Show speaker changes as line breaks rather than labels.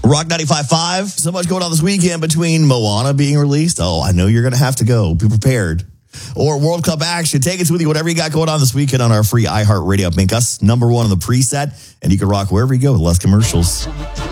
Rock 95.5. So much going on this weekend between Moana being released. Oh, I know you're going to have to go. Be prepared. Or World Cup action. Take us with you, whatever you got going on this weekend on our free iHeartRadio app. Make us number one on the preset, and you can rock wherever you go with less commercials.